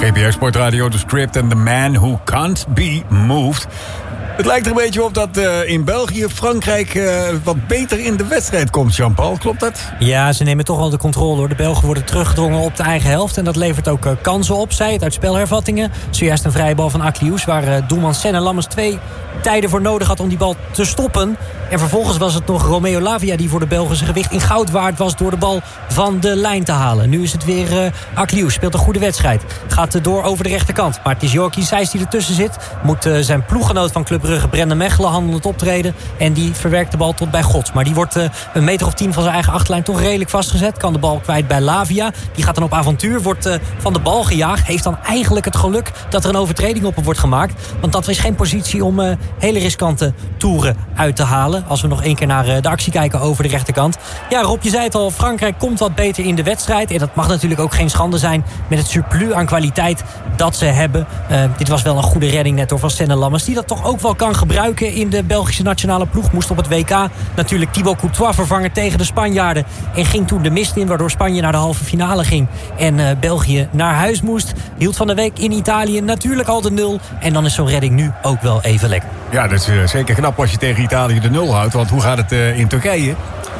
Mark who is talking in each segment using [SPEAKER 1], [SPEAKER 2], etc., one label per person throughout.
[SPEAKER 1] NPO Sportradio, The Script en The Man Who Can't Be Moved. Het lijkt er een beetje op dat in België Frankrijk wat beter in de wedstrijd komt, Jean-Paul. Klopt dat?
[SPEAKER 2] Ja, ze nemen toch wel de controle, hoor. De Belgen worden teruggedrongen op de eigen helft. En dat levert ook kansen op. Zij het uit spelhervattingen. Zojuist een vrije bal van Akliouche, waar doelman Senne Lammers 2 tijden voor nodig had om die bal te stoppen. En vervolgens was het nog Romeo Lavia die voor de Belgen zijn gewicht in goud waard was door de bal van de lijn te halen. Nu is het weer Akliouche, speelt een goede wedstrijd. Gaat door over de rechterkant. Maar het is Jorki Seys die ertussen zit. Moet zijn ploeggenoot van Club Brugge, Brendan Mechelen, handelend optreden. En die verwerkt de bal tot bij Gods. Maar die wordt een meter of 10 van zijn eigen achterlijn toch redelijk vastgezet. Kan de bal kwijt bij Lavia. Die gaat dan op avontuur, wordt van de bal gejaagd. Heeft dan eigenlijk het geluk dat er een overtreding op hem wordt gemaakt. Want dat is geen positie om hele riskante toeren uit te halen. Als we nog één keer naar de actie kijken over de rechterkant. Ja, Rob, je zei het al, Frankrijk komt wat beter in de wedstrijd. En dat mag natuurlijk ook geen schande zijn met het surplus aan kwaliteit dat ze hebben. Dit was wel een goede redding net door van Senne Lammers, die dat toch ook wel kan gebruiken in de Belgische nationale ploeg. Moest op het WK natuurlijk Thibaut Courtois vervangen tegen de Spanjaarden. En ging toen de mist in, waardoor Spanje naar de halve finale ging. En België naar huis moest. Hield van de week in Italië natuurlijk al de 0. En dan is zo'n redding nu ook wel even lekker.
[SPEAKER 1] Ja, dat is zeker knap als je tegen Italië de 0 houdt. Want hoe gaat het in Turkije?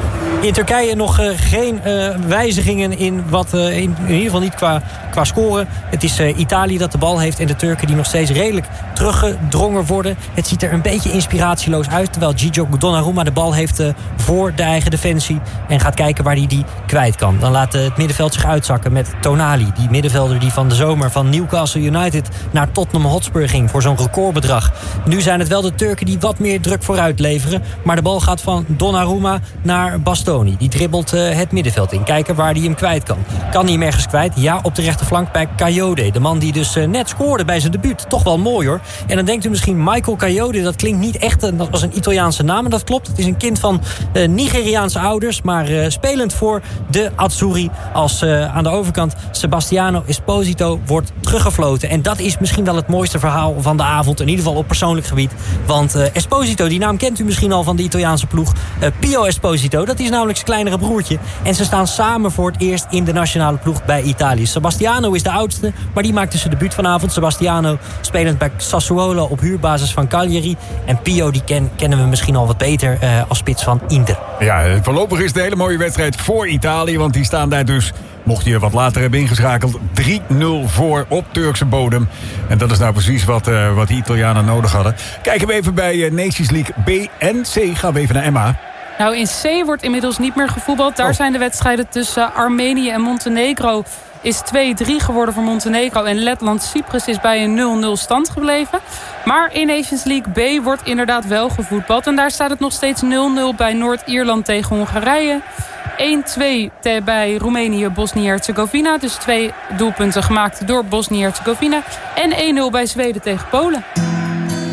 [SPEAKER 2] In Turkije nog geen wijzigingen in wat in ieder geval niet qua scoren. Het is Italië dat de bal heeft en de Turken die nog steeds redelijk teruggedrongen worden. Het ziet er een beetje inspiratieloos uit, terwijl Gigio Donnarumma de bal heeft voor de eigen defensie en gaat kijken waar hij die kwijt kan. Dan laat het middenveld zich uitzakken met Tonali, die middenvelder die van de zomer van Newcastle United naar Tottenham Hotspur ging voor zo'n recordbedrag. Nu zijn het wel de Turken die wat meer druk vooruit leveren, maar de bal gaat van Donnarumma naar Bastoni. Die dribbelt het middenveld in. Kijken waar hij hem kwijt kan. Kan hij hem ergens kwijt? Ja, op de rechterflank bij Kayode. De man die dus net scoorde bij zijn debuut. Toch wel mooi, hoor. En dan denkt u misschien Michael Kayode. Dat klinkt niet echt, dat was een Italiaanse naam. En dat klopt. Het is een kind van Nigeriaanse ouders. Maar spelend voor de Azzurri. Als aan de overkant Sebastiano Esposito wordt teruggefloten. En dat is misschien wel het mooiste verhaal van de avond. In ieder geval op persoonlijk gebied. Want Esposito, die naam kent u misschien al van de Italiaanse ploeg. Pio Esposito, dat is namelijk zijn kleinere broertje. En ze staan samen voor het eerst in de nationale ploeg bij Italië. Sebastiano is de oudste, maar die maakt dus zijn debuut vanavond. Sebastiano spelend bij Sassuolo op huurbasis van Cagliari. En Pio, die kennen we misschien al wat beter als spits van Inter.
[SPEAKER 1] Ja, voorlopig is het een hele mooie wedstrijd voor Italië. Want die staan daar dus, mocht je wat later hebben ingeschakeld, 3-0 voor op Turkse bodem. En dat is nou precies wat de Italianen nodig hadden. Kijken we even bij Nations League B en C. Gaan we even naar Emma.
[SPEAKER 3] Nou, in C wordt inmiddels niet meer gevoetbald. Daar zijn de wedstrijden tussen Armenië en Montenegro. Is 2-3 geworden voor Montenegro. En Letland-Cyprus is bij een 0-0 stand gebleven. Maar in Nations League B wordt inderdaad wel gevoetbald. En daar staat het nog steeds 0-0 bij Noord-Ierland tegen Hongarije. 1-2 bij Roemenië, Bosnië-Herzegovina. Dus 2 doelpunten gemaakt door Bosnië-Herzegovina. En 1-0 bij Zweden tegen Polen.